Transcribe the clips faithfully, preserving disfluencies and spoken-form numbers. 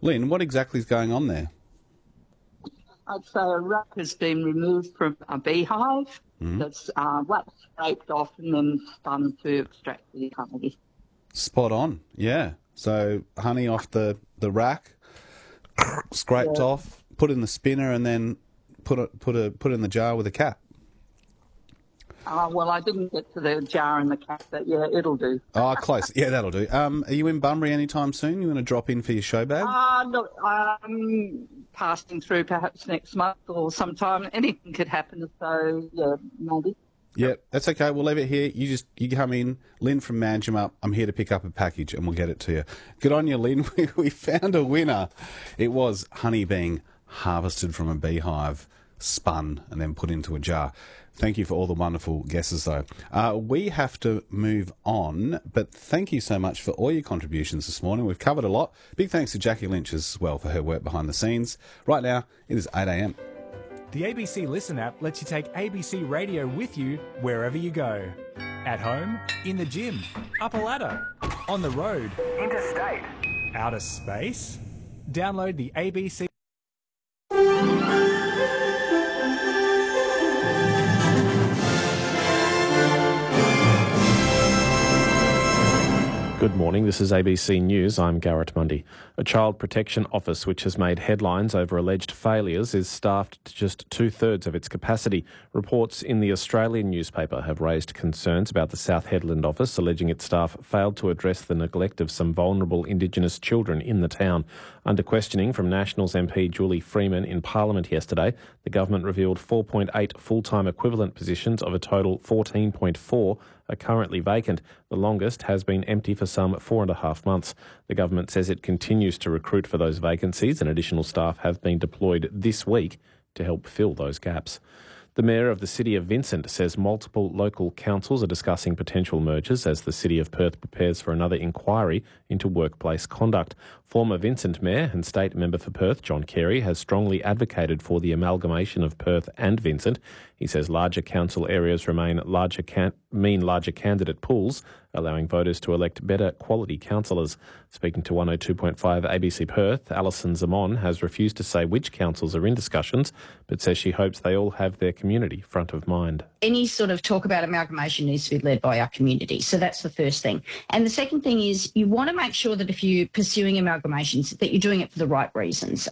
Lynn, what exactly is going on there? I'd say a rack has been removed from a beehive Mm. that's uh, wax scraped off and then spun to extract the honey. Spot on, yeah. So honey off the, the rack, scraped Yeah. off, put in the spinner, and then put it put a put in the jar with a cap. Uh, well, I didn't get to the jar and the cap, but yeah, it'll do. Oh, close. Yeah, that'll do. Um, are you in Bunbury anytime soon? You want to drop in for your show bag? Uh, look, I'm passing through perhaps next month or sometime. Anything could happen, so yeah, maybe. Yeah, that's okay. We'll leave it here. You just you come in, Lynn from Manjimup. I'm here to pick up a package, and we'll get it to you. Good on you, Lynn. We, we found a winner. It was honey being harvested from a beehive, spun, and then put into a jar. Thank you for all the wonderful guesses, though. Uh, we have to move on, but thank you so much for all your contributions this morning. We've covered a lot. Big thanks to Jackie Lynch as well for her work behind the scenes. Right now, it is eight a.m. The A B C Listen app lets you take A B C Radio with you wherever you go. At home, in the gym, up a ladder, on the road, interstate, outer space. Download the A B C. Good morning, this is A B C News. I'm Garrett Mundy. A child protection office which has made headlines over alleged failures is staffed to just two-thirds of its capacity. Reports in the Australian newspaper have raised concerns about the South Hedland office, alleging its staff failed to address the neglect of some vulnerable Indigenous children in the town. Under questioning from Nationals M P Julie Freeman in Parliament yesterday, the government revealed four point eight full-time equivalent positions of a total fourteen point four are currently vacant. The longest has been empty for some four and a half months. The government says it continues to recruit for those vacancies, and additional staff have been deployed this week to help fill those gaps. The Mayor of the City of Vincent says multiple local councils are discussing potential mergers as the City of Perth prepares for another inquiry into workplace conduct. Former Vincent Mayor and State Member for Perth, John Carey, has strongly advocated for the amalgamation of Perth and Vincent. He says larger council areas remain larger can- mean larger candidate pools, allowing voters to elect better quality councillors. Speaking to one oh two point five A B C Perth, Alison Zamon has refused to say which councils are in discussions, but says she hopes they all have their community front of mind. Any sort of talk about amalgamation needs to be led by our community. So that's the first thing. And the second thing is you want to make sure that if you're pursuing amalgamations, that you're doing it for the right reasons.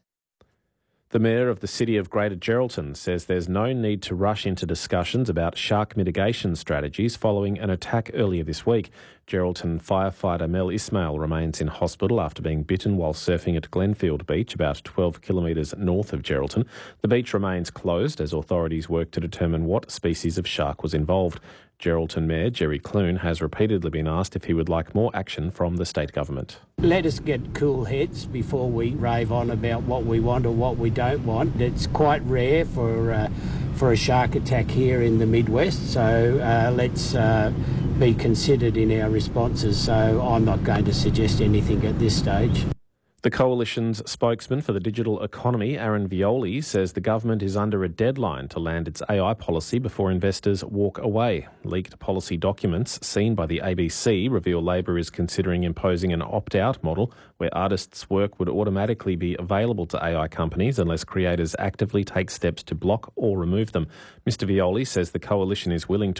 The Mayor of the City of Greater Geraldton says there's no need to rush into discussions about shark mitigation strategies following an attack earlier this week. Geraldton firefighter Mel Ismail remains in hospital after being bitten while surfing at Glenfield Beach, about twelve kilometres north of Geraldton. The beach remains closed as authorities work to determine what species of shark was involved. Geraldton Mayor Jerry Clune has repeatedly been asked if he would like more action from the state government. Let us get cool heads before we rave on about what we want or what we don't want. It's quite rare for uh, for a shark attack here in the Midwest, so uh, let's uh, be considered in our responses. So I'm not going to suggest anything at this stage. The Coalition's spokesman for the digital economy, Aaron Violi, says the government is under a deadline to land its A I policy before investors walk away. Leaked policy documents seen by the A B C reveal Labor is considering imposing an opt-out model where artists' work would automatically be available to A I companies unless creators actively take steps to block or remove them. Mister Violi says the Coalition is willing to